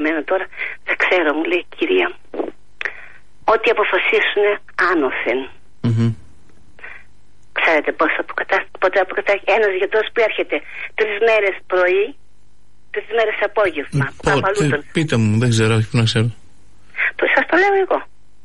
Μένα τώρα δεν ξέρω, μου λέει η κυρία μου, ό,τι αποφασίσουν άνωθεν. Ξέρετε πότε αποκατάστηκε ένας γιατρός που έρχεται 3 μέρες πρωί, 3 μέρες απόγευμα. Πείτε μου, δεν ξέρω, όχι που να ξέρω. Σας το λέω εγώ.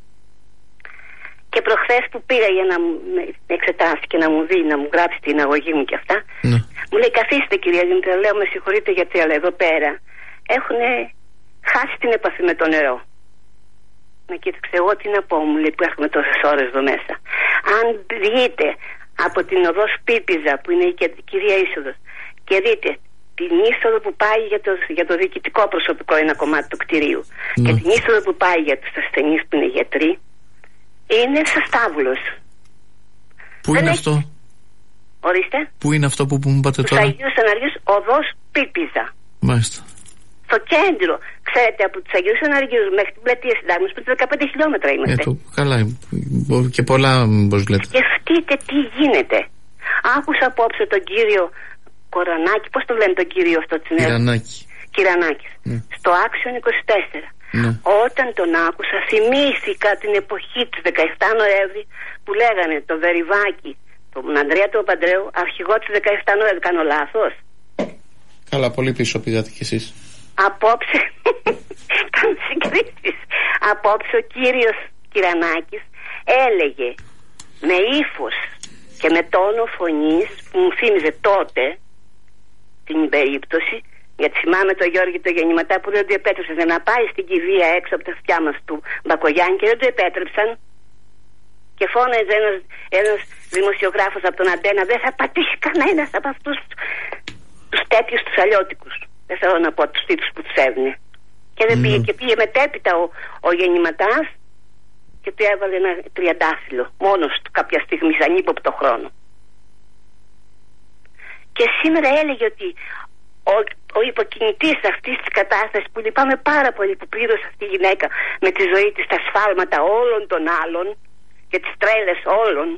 Και προχθές που πήγα για να με εξετάσει και να μου δει, να μου γράψει την αγωγή μου και αυτά, μου λέει καθίστε κυρία Δημήτρη, λέω με συγχωρείτε γιατί, αλλά εδώ πέρα έχουν χάσει την επαφή με το νερό. Με κοίταξε, εγώ τι να πω, μου λέει, που έχουμε τόσες ώρες εδώ μέσα. Αν δείτε από την οδό Σπίπιζα που είναι η κυρία είσοδος και δείτε την είσοδο που πάει για το διοικητικό προσωπικό, ένα κομμάτι του κτηρίου, και την είσοδο που πάει για τους ασθενείς που είναι γιατροί, είναι σαν στάβλος. Πού είναι αυτό? Ορίστε. Πού είναι αυτό που μου είπατε τώρα? Στους Αγίους Αναργίους, οδός Πίπιζα. Μάλιστα. Στο κέντρο. Ξέρετε, από τους Αγίους Αναργίους μέχρι την πλατεία Συντάγματος, που 15 χιλιόμετρα είμαστε. Καλά. Και πολλά, πώς λέτε. Σκεφτείτε τι γίνεται. Άκουσα απόψε τον κύριο Κορανάκη, πώς το λένε τον κύριο αυτό της νέας? Κυρανάκης. Στο Άξιον 24. Όταν τον άκουσα, θυμήθηκα την εποχή της 17 Νοέμβρη που λέγανε το Βεριβάκι, τον Ανδρέα του Παντρέου, αρχηγό της 17 Νοέμβρη. Κάνω λάθος? Καλά, πολύ πίσω πήγατε κι εσείς. Απόψε κάνουν συγκρίσεις. Απόψε ο κύριος Κυρανάκης έλεγε με ύφος και με τόνο φωνής που μου θύμιζε τότε την περίπτωση, γιατί θυμάμαι τον Γιώργη το Γεννηματά που δεν του επέτρεψαν να πάει στην κηδεία έξω από τα αυτιά μας του Μπακογιάννη και δεν του επέτρεψαν, και φώναζε ένας δημοσιογράφος από τον Αντένα, δεν θα πατήσει κανένας από αυτούς τους τέτοιους τους αλλιώτικους, δεν θέλω να πω τους τίτλους που τους έδινε, και δεν πήγε, και πήγε μετέπειτα ο Γεννηματάς και του έβαλε ένα τριαντάφυλλο μόνος του κάποια στιγμή, σαν ύποπτο χρόνο. Και σήμερα έλεγε ότι ο υποκινητής αυτής της κατάστασης, που λυπάμαι πάρα πολύ που πλήρωσε αυτή η γυναίκα με τη ζωή της τα σφάλματα όλων των άλλων και τις τρέλες όλων,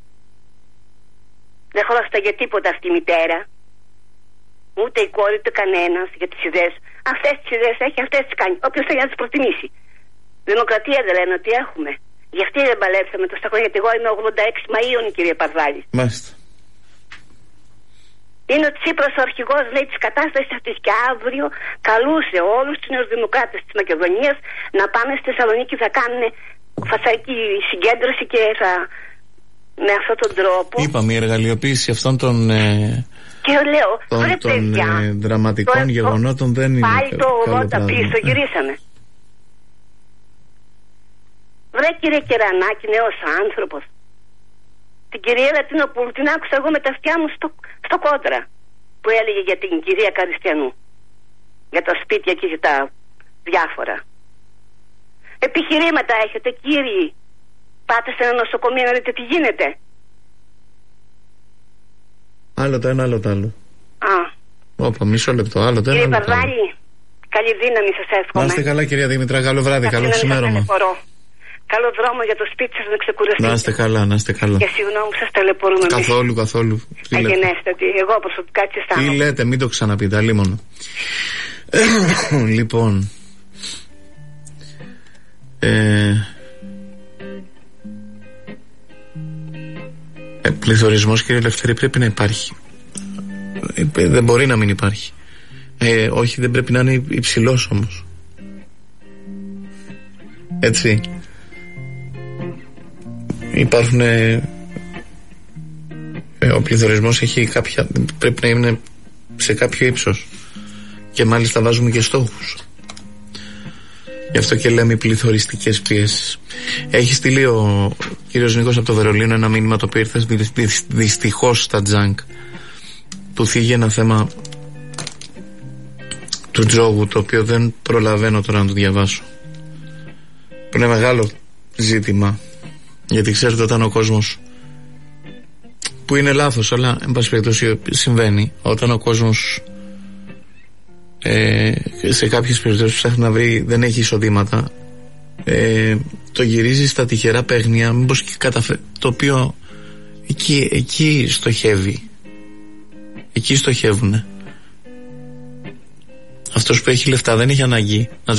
δεν χώρασα για τίποτα αυτή η μητέρα, ούτε η κόρη ούτε κανένας, για τις ιδέες. Αυτές τις ιδέες έχει, αυτές τις κάνει, όποιος θέλει να τις προτιμήσει. Δημοκρατία δεν λένε ότι έχουμε? Γι' αυτή δεν παλέψαμε τόσα χρόνια, γιατί εγώ είμαι 86 Μαΐων, κύριε Παρβάλη. Μάλιστα. Είναι ο Τσίπρας ο αρχηγός, λέει, της κατάστασης αυτής, και αύριο καλούσε όλους τους νεοδημοκράτες της Μακεδονίας να πάνε στη Θεσσαλονίκη, θα κάνουν φασαρική συγκέντρωση και θα, με αυτόν τον τρόπο. Είπαμε, η εργαλειοποίηση αυτών των και λέω, δραματικών γεγονότων δεν είναι πάλι το 80 πίσω γυρίσαμε. Βρε κύριε Κερανάκη, νέος άνθρωπος, την κυρία Λατινοπούλου την άκουσα εγώ με τα αυτιά μου στο Κόντρα, που έλεγε για την κυρία Καριστιανού, για τα σπίτια και για τα διάφορα. Επιχειρήματα έχετε, κύριοι? Πάτε σε ένα νοσοκομείο να δείτε τι γίνεται. Άλλο το ένα, άλλο το άλλο. Όπα, μισό λεπτό, άλλο το ένα. Κύριε Παρβάλη, καλή δύναμη σας εύχομαι. Να είστε καλά, κυρία Δήμητρα, καλό βράδυ, καλό ξημέρωμα. Καλό δρόμο για το σπίτι σας, να ξεκουραστείτε. Να είστε καλά, να είστε καλά. Και συγγνώμη που σας ταλαιπωρούμε. Καθόλου. Αγενέστατη, εγώ προσωπικά τι αισθάνομαι. Τι λέτε, μην το ξαναπείτε, αλίμονο. Λοιπόν, πληθωρισμός, κύριε Ελευθερή, πρέπει να υπάρχει. Δεν μπορεί να μην υπάρχει. Όχι, δεν πρέπει να είναι υψηλός όμως. Έτσι. Υπάρχουν ο πληθωρισμός έχει κάποια, πρέπει να είναι σε κάποιο ύψος, και μάλιστα βάζουμε και στόχους. Γι' αυτό και λέμε πληθωριστικές πιέσεις. Έχει στείλει ο κύριος Νίκος από το Βερολίνο ένα μήνυμα, το οποίο ήρθε δυστυχώς στα τζάνκ. Του θίγει ένα θέμα του τζόγου, το οποίο δεν προλαβαίνω τώρα να το διαβάσω, που είναι μεγάλο ζήτημα. Γιατί ξέρετε, όταν ο κόσμος, που είναι λάθος, αλλά εν πάση περιπτώσει συμβαίνει, όταν ο κόσμος σε κάποιες περιπτώσεις ψάχνει να βρει, δεν έχει εισοδήματα, το γυρίζει στα τυχερά παίγνια, μήπως και το οποίο εκεί στοχεύει, εκεί στοχεύουνε. Αυτός που έχει λεφτά δεν έχει ανάγκη να